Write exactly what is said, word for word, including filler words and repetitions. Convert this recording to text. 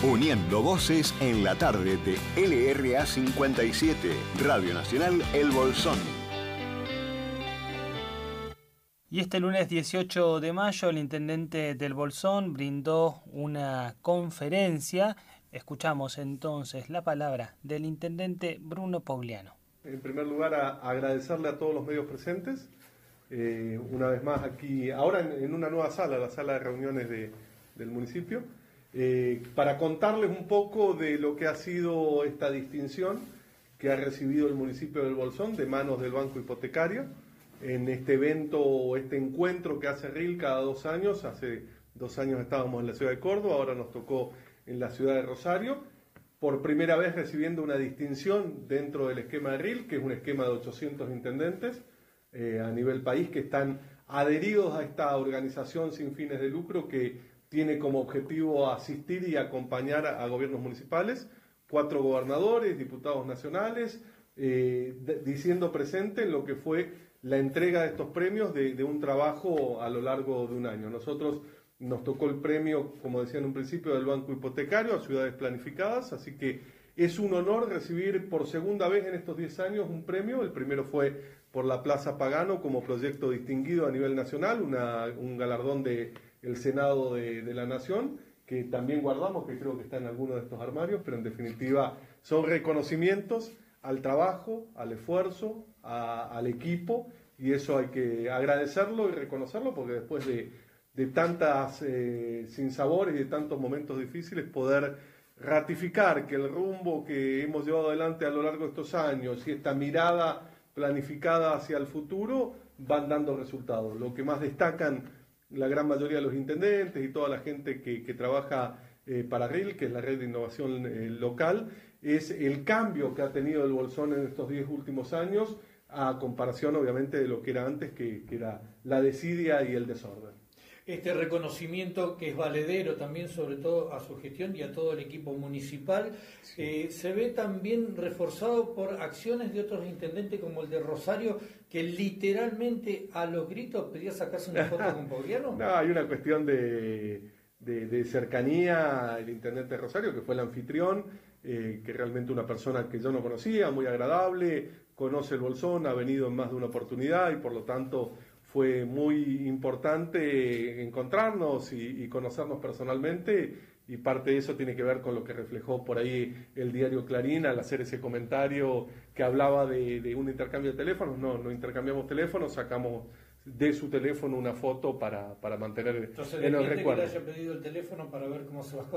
Uniendo voces en la tarde de L R A cincuenta y siete, Radio Nacional El Bolsón. Y este lunes dieciocho de mayo el intendente del Bolsón brindó una conferencia. Escuchamos entonces la palabra del intendente Bruno Pauliano. En primer lugar, a agradecerle a todos los medios presentes, eh, una vez más aquí, ahora en, en una nueva sala, la sala de reuniones de, del municipio, eh, para contarles un poco de lo que ha sido esta distinción que ha recibido el municipio del Bolsón de manos del Banco Hipotecario en este evento o este encuentro que hace R I L cada dos años. Hace dos años estábamos en la ciudad de Córdoba, ahora nos tocó en la ciudad de Rosario, por primera vez recibiendo una distinción dentro del esquema de R I L, que es un esquema de ochocientos intendentes eh, a nivel país que están adheridos a esta organización sin fines de lucro que tiene como objetivo asistir y acompañar a, a gobiernos municipales, cuatro gobernadores, diputados nacionales, eh, de, diciendo presente en lo que fue la entrega de estos premios de, de un trabajo a lo largo de un año. Nosotros nos tocó el premio, como decía en un principio, del Banco Hipotecario a ciudades planificadas, así que es un honor recibir por segunda vez en estos diez años un premio. El primero fue por la Plaza Pagano como proyecto distinguido a nivel nacional, una, un galardón del Senado de, de la Nación, que también guardamos, que creo que está en alguno de estos armarios, pero en definitiva son reconocimientos al trabajo, al esfuerzo, a, al equipo, y eso hay que agradecerlo y reconocerlo, porque después de, de tantas eh, sinsabores y de tantos momentos difíciles, poder ratificar que el rumbo que hemos llevado adelante a lo largo de estos años y esta mirada planificada hacia el futuro van dando resultados. Lo que más destacan la gran mayoría de los intendentes y toda la gente que, que trabaja eh, para R I L, que es la red de innovación eh, local, es el cambio que ha tenido el Bolsón en estos diez últimos años, a comparación obviamente de lo que era antes, que, que era la desidia y el desorden. Este reconocimiento que es valedero también, sobre todo a su gestión y a todo el equipo municipal, sí. eh, se ve también reforzado por acciones de otros intendentes como el de Rosario, que literalmente a los gritos pedía sacarse una foto con Pauliano. No, hay una cuestión de, de, de cercanía. El intendente de Rosario, que fue el anfitrión, eh, que realmente una persona que yo no conocía, muy agradable, conoce el Bolsón, ha venido en más de una oportunidad y por lo tanto fue muy importante encontrarnos y, y conocernos personalmente, y parte de eso tiene que ver con lo que reflejó por ahí el diario Clarín al hacer ese comentario que hablaba de, de un intercambio de teléfonos. No, no intercambiamos teléfonos, sacamos de su teléfono una foto para, para mantener Entonces, en el recuerdo. Entonces, que le haya pedido el teléfono para ver cómo se va